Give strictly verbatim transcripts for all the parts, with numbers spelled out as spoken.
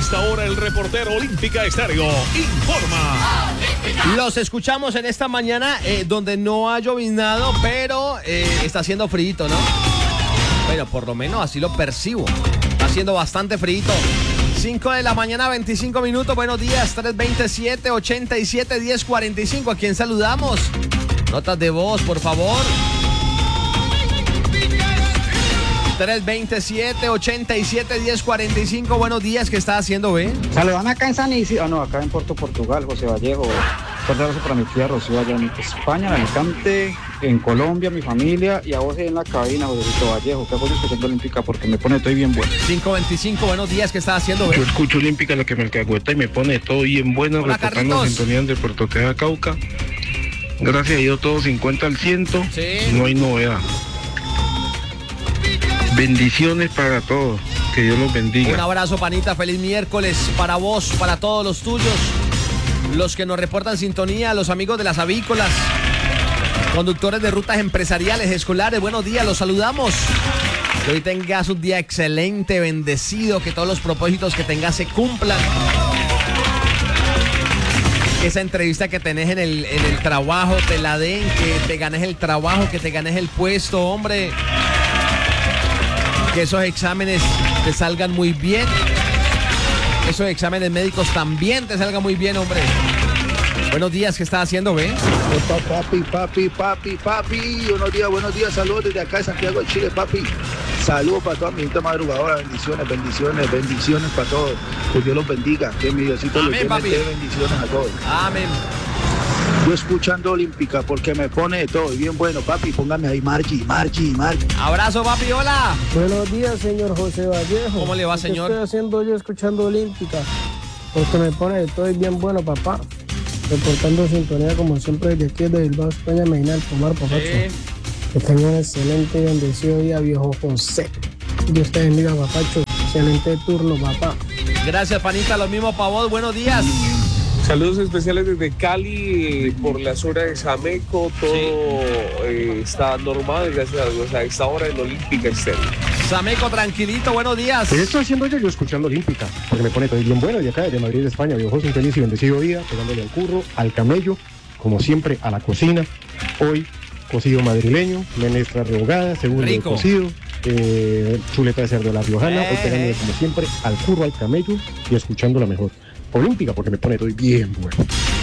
esta hora el reportero Olímpica Estéreo informa. Los escuchamos en esta mañana eh, donde no ha lloviznado, pero eh, está haciendo frío, ¿no? Bueno, por lo menos así lo percibo. Está haciendo bastante frío. cinco de la mañana, veinticinco minutos. Buenos días, tres veintisiete, ochenta y siete, diez cuarenta y cinco. ¿A quién saludamos? Notas de voz, por favor. tres veintisiete, ochenta y siete, diez cuarenta y cinco. Buenos días, ¿qué está haciendo, ve? Saludan acá en San Isidro, ah no, acá en Puerto Portugal, José Vallejo. Fuerte abrazo para mi tía Rocío allá en España, en Alicante, en Colombia, mi familia, y a vos en la cabina, José Vallejo, que hago yo escuchando Olímpica porque me pone todo bien bueno. cinco veinticinco, buenos días, ¿qué está haciendo, ve? Yo escucho Olímpica, lo que me alcahueta y me pone todo bien bueno, Hola, reportando Carlitos. sintonías de Puerto Tejada, Cauca. Gracias a Dios, todo cincuenta al ciento, Sí. no hay novedad. Bendiciones para todos, que Dios los bendiga. Un abrazo, panita, feliz miércoles para vos, para todos los tuyos, los que nos reportan sintonía, los amigos de las avícolas, conductores de rutas empresariales, escolares, buenos días, los saludamos. Que hoy tengas un día excelente, bendecido, que todos los propósitos que tengas se cumplan. Esa entrevista que tenés en el, en el trabajo te la den, que te ganes el trabajo, que te ganes el puesto, hombre. Que esos exámenes te salgan muy bien. Esos exámenes médicos también te salgan muy bien, hombre. Buenos días, ¿qué estás haciendo, ve? Papi, papi, papi, papi. Buenos días, buenos días. Saludos desde acá de Santiago de Chile, papi. Saludos para toda mi gente madrugadora. Bendiciones, bendiciones, bendiciones para todos. Que Dios los bendiga. Que mi Diosito los Amén, papi. dé bendiciones a todos. Amén. Yo escuchando Olímpica porque me pone de todo. Y bien bueno, papi. Póngame ahí Margie, Margie, Margie. Abrazo, papi, hola. Buenos días, señor José Vallejo. ¿Cómo le va, ¿Qué señor? estoy haciendo yo escuchando Olímpica? Porque me pone de todo y bien bueno, papá. Reportando sintonía como siempre desde aquí, desde Bilbao, España, Medina del Pomar, papacho. Sí. Que tenga un excelente y bendecido día, viejo José. Dios te bendiga, papacho. Excelente turno, papá. Gracias, panita, lo mismo para vos, buenos días. Saludos especiales desde Cali, eh, por la zona de Sameco, todo Sí. eh, está normal, gracias a Dios, a esta hora en Olímpica Estéreo. Sameco, tranquilito, buenos días. ¿Qué estoy haciendo yo? Yo escuchando Olímpica, porque me pone todo bien bueno de acá, de Madrid, España. Viejo, un feliz y bendecido día, pegándole al curro, al camello, como siempre, a la cocina. Hoy, cocido madrileño, menestra rehogada, segundo de Rico. cocido, eh, chuleta de cerdo a la riojana. Eh. Hoy pegándole, como siempre, al curro, al camello y escuchando la mejor Olímpica, porque me pone todo bien bueno.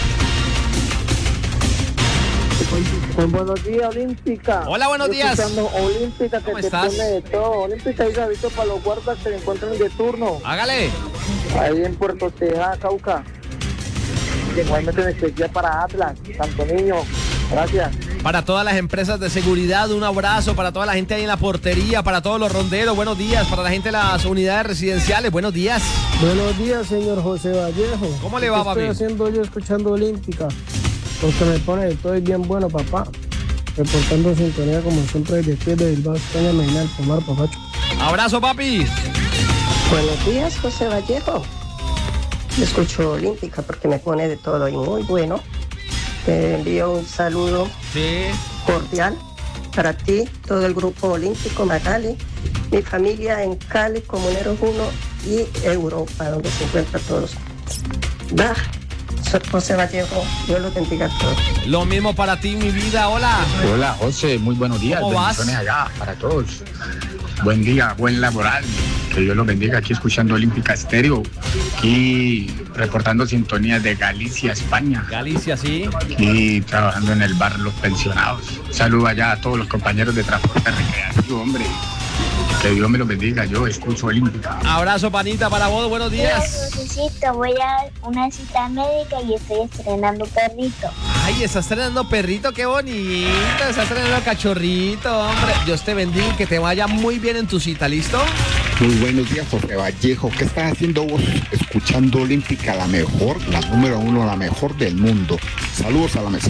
Pues buenos días, Olímpica. Hola, buenos Yo días. escuchando Olímpica, que ¿Cómo te estás? pone de todo. Olímpica y gavito para los guardas que se encuentran de turno. Hágale. Ahí en Puerto Tejada, Cauca. Igualmente en especial para Atlas, Santo Niño. Gracias. Para todas las empresas de seguridad, un abrazo. Para toda la gente ahí en la portería, para todos los ronderos, buenos días. Para la gente de las unidades residenciales, buenos días. Buenos días, señor José Vallejo. ¿Cómo le va, ¿Qué papi? estoy haciendo yo escuchando Olímpica? Porque me pone de todo y bien bueno, papá. Reportando sintonía como siempre desde aquí, de Bilbao, España, Medina del Pomar, papacho. Abrazo, papi. Buenos días, José Vallejo. Yo escucho Olímpica porque me pone de todo y muy bueno. Te envío un saludo Sí. cordial para ti, todo el grupo olímpico, Magali, mi familia en Cali, Comuneros uno y Europa, donde se encuentran todos. Bah, soy José Vallejo, Dios los bendiga a todos. Lo mismo para ti, mi vida, hola. Hola, José, muy buenos días. ¿Cómo vas? Bendiciones allá para todos. Buen día, buen laboral. Que Dios los bendiga. Aquí escuchando Olímpica Estéreo. Aquí reportando sintonías de Galicia, España. Galicia, sí. Aquí trabajando en el bar Los Pensionados. Saludo allá a todos los compañeros de transporte recreativo, hombre. Que Dios me los bendiga. Yo escucho Olímpica. Abrazo, panita, para vos, buenos días. Necesito, voy a una cita médica y estoy estrenando perrito. Ay, está estrenando perrito, qué bonito. Está estrenando cachorrito, hombre. Dios te bendiga y que te vaya muy bien en tu cita, ¿listo? Muy buenos días, José Vallejo. ¿Qué estás haciendo vos? Escuchando Olímpica, la mejor, la número uno, la mejor del mundo. Saludos a la mesa.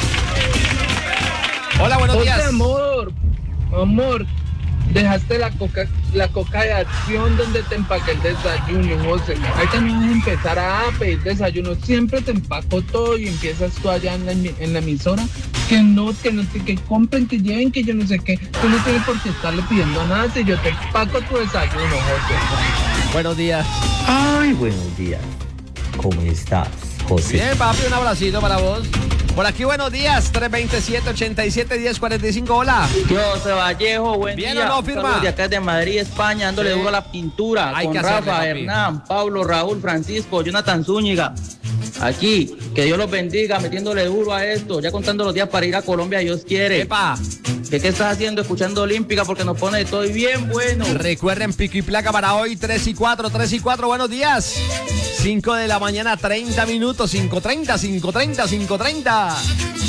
Hola, buenos José, días. amor, amor, dejaste la coca, la coca de acción donde te empaqué el desayuno, José. Ahí también vas a empezar a pedir desayuno. Siempre te empaco todo y empiezas tú allá en la, en la emisora. Que no, que no, que compren, que lleven, que yo no sé qué. Tú no tienes por qué estarle pidiendo nada si yo te empaco tu desayuno, José. Buenos días. Ay, buenos días. ¿Cómo estás, José? Bien, papi, un abracito para vos. Por aquí, buenos días, tres veintisiete, ochenta y siete, diez cuarenta y cinco, hola. Yo, José Vallejo, buen ¿Bien día. o no, firma? Saludos de acá de Madrid, España, dándole Sí. duro a la pintura. Hay con que Rafa, hacerle, papi. Hernán, Pablo, Raúl, Francisco, Jonathan Zúñiga. Aquí, que Dios los bendiga, metiéndole duro a esto, ya contando los días para ir a Colombia, Dios quiere. Epa. ¿Qué, qué estás haciendo? Escuchando Olímpica porque nos pone de todo y bien bueno. Recuerden, pico y placa para hoy, tres y cuatro, tres y cuatro, buenos días. cinco de la mañana, treinta minutos, cinco treinta, cinco treinta, cinco treinta.